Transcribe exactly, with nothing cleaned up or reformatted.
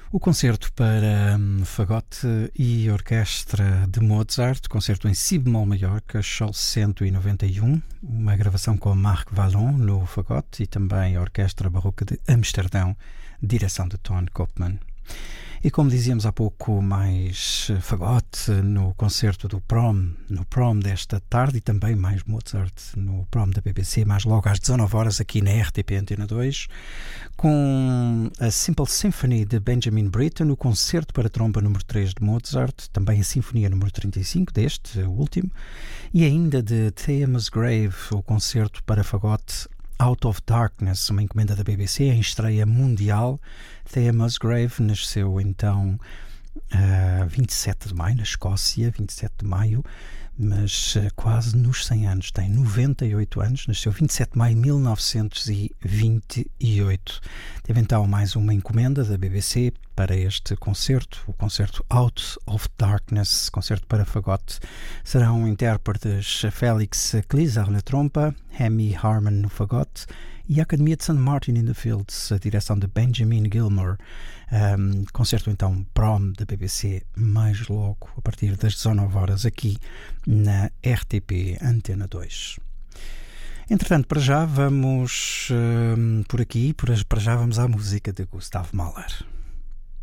O concerto para hum, fagote e orquestra de Mozart, concerto em si bemol maior, Cachol cento e noventa e um, uma gravação com Marc Vallon no fagote e também a Orquestra Barroca de Amsterdão, direção de Ton Koopman. E como dizíamos há pouco, mais fagote no concerto do Prom, no Prom desta tarde, e também mais Mozart no Prom da B B C, mais logo às dezanove horas aqui na R T P Antena dois, com a Simple Symphony de Benjamin Britten, o concerto para tromba número três de Mozart, também a Sinfonia número trinta e cinco deste, o último, e ainda de Thea Musgrave, o concerto para fagote Out of Darkness, uma encomenda da B B C em estreia mundial. Thea Musgrave nasceu então a vinte e sete de maio, na Escócia, vinte e sete de maio, mas uh, quase nos cem anos, tem noventa e oito anos, nasceu vinte e sete de maio de mil novecentos e vinte e oito. Teve então mais uma encomenda da B B C para este concerto, o concerto Out of Darkness, concerto para fagote. Serão intérpretes Félix Clisar na trompa, Hemi Harman no fagote e a Academia de Saint Martin in the Fields, a direção de Benjamin Gilmour. Um, concerto então Prom da B B C, mais logo a partir das dezanove horas aqui na R T P Antena dois. Entretanto, para já vamos um, por aqui, para já vamos à música de Gustav Mahler.